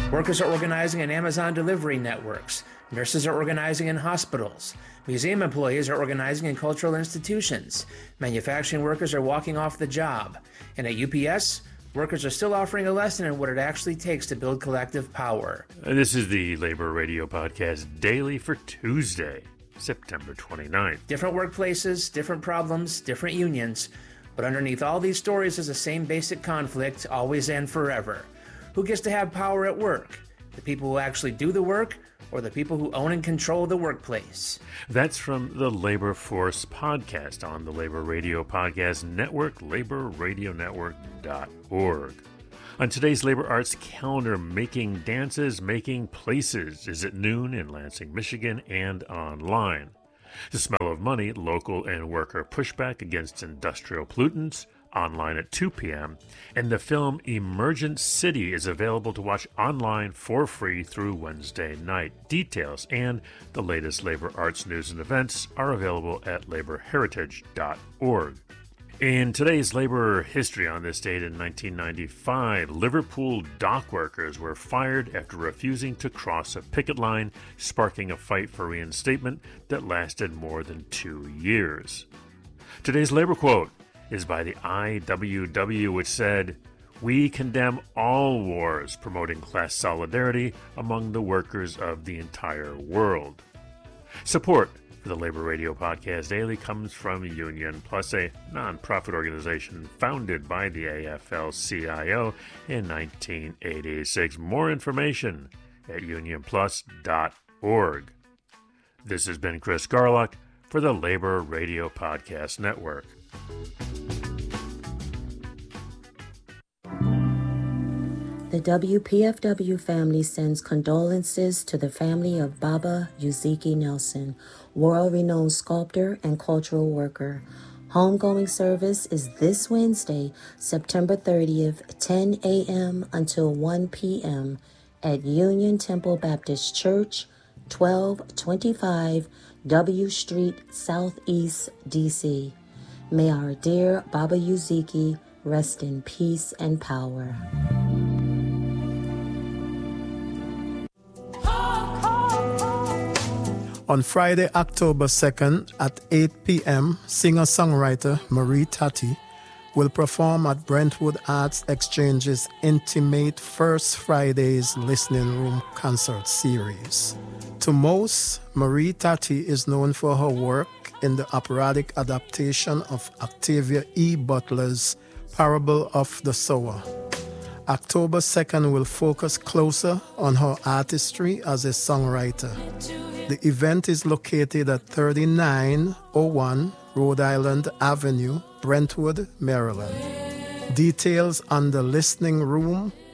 Workers are organizing in Amazon delivery networks. Nurses are organizing in hospitals. Museum employees are organizing in cultural institutions. Manufacturing workers are walking off the job. And at UPS, workers are still offering a lesson in what it actually takes to build collective power. This is the Labor Radio Podcast Daily for Tuesday, September 29th. Different workplaces, different problems, different unions. But underneath all these stories is the same basic conflict, always and forever. Who gets to have power at work? The people who actually do the work, or the people who own and control the workplace? That's from the Labor Force podcast on the Labor Radio Podcast Network, laborradionetwork.org. On today's Labor Arts calendar, Making Dances, Making Places is at noon in Lansing, Michigan, and online. The Smell of Money, Local and Worker Pushback Against Industrial Pollutants, online at 2 p.m., and the film Emergent City is available to watch online for free through Wednesday night. Details and the latest labor arts news and events are available at laborheritage.org. In today's labor history, on this date in 1995, Liverpool dock workers were fired after refusing to cross a picket line, sparking a fight for reinstatement that lasted more than 2 years. Today's labor quote is by the IWW, which said, "We condemn all wars promoting class solidarity among the workers of the entire world." Support for the Labor Radio Podcast Daily comes from Union Plus, a nonprofit organization founded by the AFL-CIO in 1986. More information at unionplus.org. This has been Chris Garlock for the Labor Radio Podcast Network. The WPFW family sends condolences to the family of Baba Uziki Nelson, world-renowned sculptor and cultural worker. Homegoing service is this Wednesday, September 30th, 10 a.m. until 1 p.m. at Union Temple Baptist Church, 1225 W Street, Southeast, D.C. May our dear Baba Uziki rest in peace and power. On Friday, October 2nd at 8 p.m., singer-songwriter Marie Tati will perform at Brentwood Arts Exchange's Intimate First Friday's Listening Room Concert Series. To most, Marie Tati is known for her work in the operatic adaptation of Octavia E. Butler's Parable of the Sower. October 2nd will focus closer on her artistry as a songwriter. The event is located at 3901 Rhode Island Avenue, Brentwood, Maryland. Details on the listening room